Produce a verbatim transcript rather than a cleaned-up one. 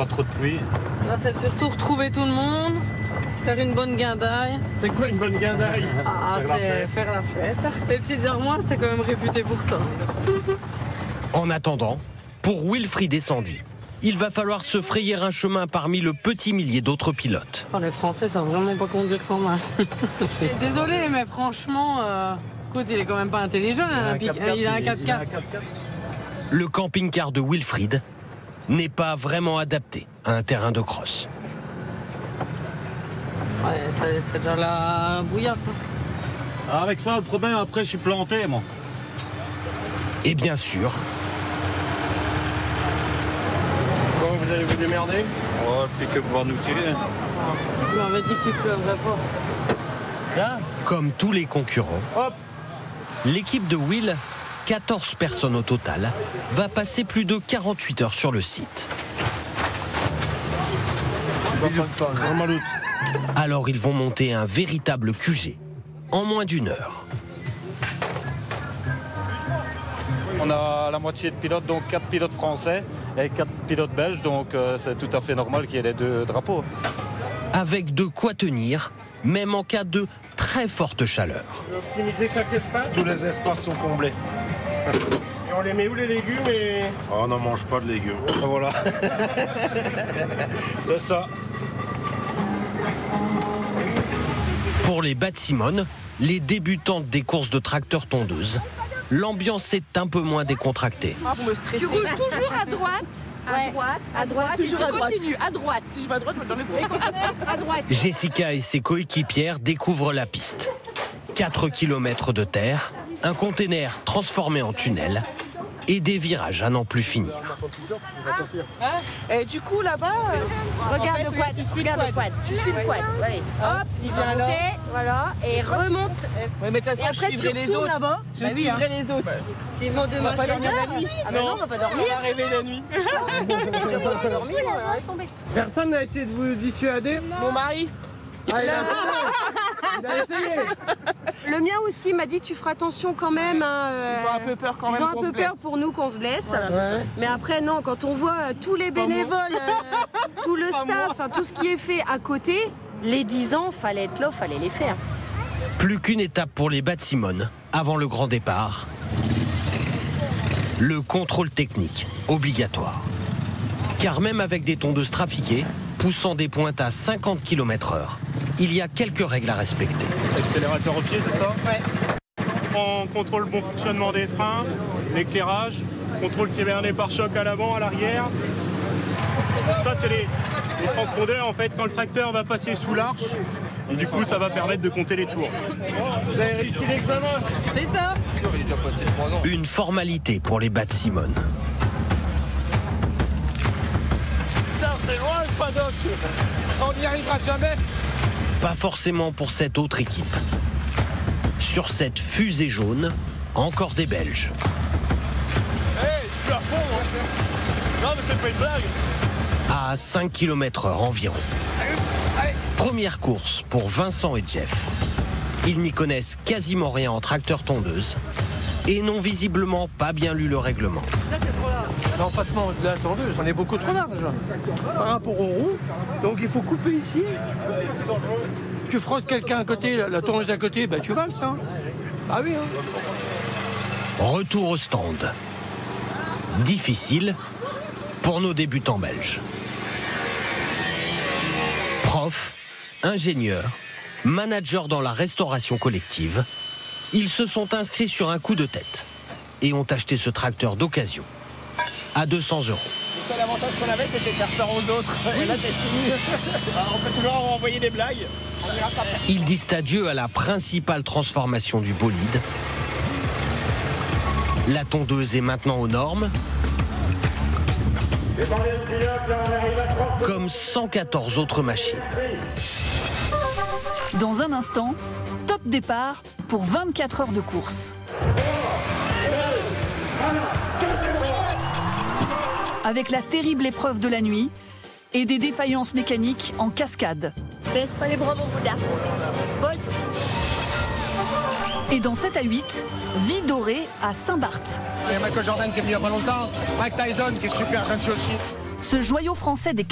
pas trop de pluie. Là, c'est surtout retrouver tout le monde, faire une bonne guindaille. C'est quoi une bonne guindaille? Ah, c'est faire la fête. Les petites armoires, c'est quand même réputé pour ça. En attendant, pour Wilfried et Sandy, il va falloir se frayer un chemin parmi le petit millier d'autres pilotes. Oh, les Français savent vraiment pas conduire fort mal. Désolé, mais franchement, euh, écoute, il est quand même pas intelligent. Il a un, il a un quatre quatre. Le camping-car de Wilfried n'est pas vraiment adapté à un terrain de cross. Ouais, c'est, c'est déjà la bouillasse. Hein. Avec ça, le problème, après, je suis planté, moi. Et bien sûr, Bon, vous allez vous démerder? Oh, puis que pouvoir nous tirer. Tu m'avais dit que tu pleurerais pas. Bien. comme tous les concurrents, Hop. l'équipe de Will, quatorze personnes au total, va passer plus de quarante-huit heures sur le site. Alors ils vont monter un véritable Q G en moins d'une heure. On a la moitié de pilotes, donc quatre pilotes français et quatre pilotes belges, donc euh, c'est tout à fait normal qu'il y ait les deux drapeaux. Avec de quoi tenir, même en cas de très forte chaleur. Optimiser chaque espace. Tous les espaces sont comblés. Et on les met où les légumes et... Oh, on n'en mange pas de légumes. Voilà. C'est ça. Pour les Bat-Simone, les débutantes des courses de tracteurs tondeuses, l'ambiance est un peu moins décontractée. Ah, vous me stressez. Tu roules toujours à droite, à Ouais. droite, à droite, Toujours et à tu droite. continues à droite. Si je vais à droite, je vais dans les bras. À droite. Jessica et ses coéquipières découvrent la piste. quatre kilomètres de terre, un container transformé en tunnel et des virages à n'en plus finir. Et du coup, là-bas, euh, Regarde en fait, le quad, tu suis regarde le le quad. quad. Tu suis le quad, allez. hop, il vient là. Montez, voilà, et remonte. Ouais, mais de toute Et façon, après, je tu suivrai les retournes autres. là-bas. Je Bah oui, suivrai hein. les autres. Vivement On demain, va pas dormir seize la heures. nuit. Ah bah non, on va pas dormir. On va rêver la nuit. J'ai déjà pas dormi, moi, laisse tomber. Personne n'a essayé de vous dissuader? Mon mari, Ah, il a essayé. Il a essayé. Le mien aussi m'a dit tu feras attention quand même. Hein, euh, ils ont un peu peur quand même. Ils ont un qu'on peu se peur blesse. pour nous qu'on se blesse. Ouais. Mais après, non, quand on voit euh, tous les bénévoles, euh, tout le staff, enfin, tout ce qui est fait à côté, les dix ans, fallait être là, fallait les faire. Plus qu'une étape pour les Bat-Simone avant le grand départ. Le contrôle technique, obligatoire. Car même avec des tondeuses trafiquées, poussant des pointes à cinquante kilomètres heure, il y a quelques règles à respecter. Accélérateur au pied, c'est ça? On contrôle le bon fonctionnement des freins, l'éclairage, contrôle qu'il y ait bien des pare-chocs à l'avant, à l'arrière. Donc ça, c'est les, les transpondeurs, en fait, quand le tracteur va passer sous l'arche. Et du coup, ça va permettre de compter les tours. Vous avez réussi l'examen? C'est ça. Une formalité pour les Bat-Simone. Putain, c'est loin le paddock. On n'y arrivera jamais. Pas forcément pour cette autre équipe. Sur cette fusée jaune, encore des Belges. Hé, je suis à fond. Hein. Non, mais c'est pas une blague. À cinq kilomètres heure environ. Première course pour Vincent et Jeff. Ils n'y connaissent quasiment rien en tracteur tondeuse et n'ont visiblement pas bien lu le règlement. L'empattement de la tondeuse, on est beaucoup trop large par rapport au roue. Donc il faut couper ici. Tu frottes quelqu'un à côté, la, la tondeuse à côté, ben tu valses. Hein. Ah oui. Hein. Retour au stand. Difficile pour nos débutants belges. Prof, ingénieurs, managers dans la restauration collective, ils se sont inscrits sur un coup de tête et ont acheté ce tracteur d'occasion à deux cents euros. Le seul avantage qu'on avait, c'était de faire peur aux autres. Et là, c'est fini. On peut toujours envoyer des blagues. On ira pas. Ils disent adieu à la principale transformation du bolide. La tondeuse est maintenant aux normes. Comme cent quatorze autres machines. Dans un instant, top départ pour vingt-quatre heures de course. Avec la terrible épreuve de la nuit et des défaillances mécaniques en cascade. Baisse pas les bras, mon Bouddha. Bosse. Et dans sept à huit, vie dorée à Saint-Barth. Il y a Michael Jordan qui est venu il y a pas longtemps, Mike Tyson qui est super gentil aussi. Ce joyau français des